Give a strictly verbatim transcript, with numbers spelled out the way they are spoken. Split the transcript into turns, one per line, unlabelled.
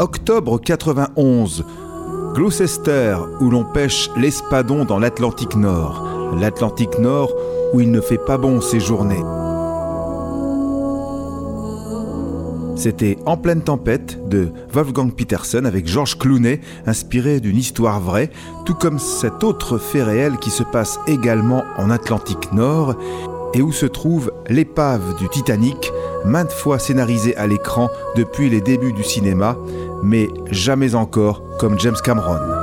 Octobre quatre-vingt-onze, Gloucester, où l'on pêche l'espadon dans l'Atlantique Nord. L'Atlantique Nord où il ne fait pas bon séjourner. C'était En pleine tempête de Wolfgang Petersen avec George Clooney, inspiré d'une histoire vraie, tout comme cet autre fait réel qui se passe également en Atlantique Nord et où se trouve l'épave du Titanic, maintes fois scénarisée à l'écran depuis les débuts du cinéma, mais jamais encore comme James Cameron.